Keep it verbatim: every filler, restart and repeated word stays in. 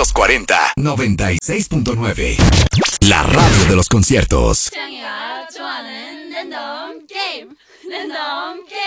los cuarenta. noventa y seis punto nueve. La radio de los conciertos. 취향이가 좋아하는 랜덤 게임. 랜덤 게임.